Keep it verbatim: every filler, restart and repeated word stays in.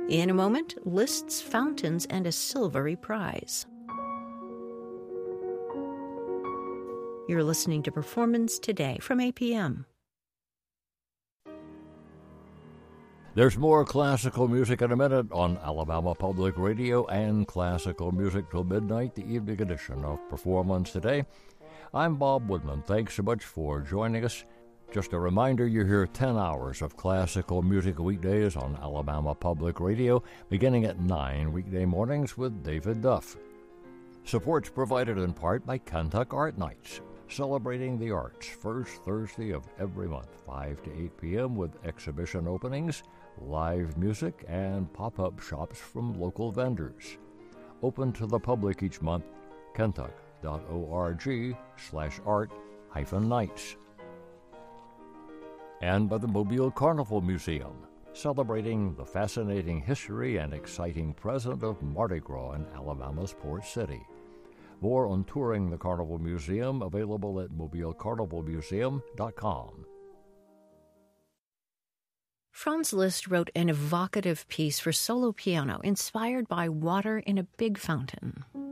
In a moment, lists, fountains, and a silvery prize. You're listening to Performance Today from A P M. There's more classical music in a minute on Alabama Public Radio and Classical Music Till Midnight, the evening edition of Performance Today. I'm Bob Woodman. Thanks so much for joining us. Just a reminder, you hear ten hours of classical music weekdays on Alabama Public Radio, beginning at nine weekday mornings with David Duff. Support's provided in part by Kentuck Art Nights, celebrating the arts, first Thursday of every month, five to eight p.m. with exhibition openings, live music, and pop-up shops from local vendors. Open to the public each month, kentuck.org slash art hyphen nights. And by the Mobile Carnival Museum, celebrating the fascinating history and exciting present of Mardi Gras in Alabama's Port City. More on touring the Carnival Museum available at mobile carnival museum dot com. Franz Liszt wrote an evocative piece for solo piano inspired by water in a big fountain.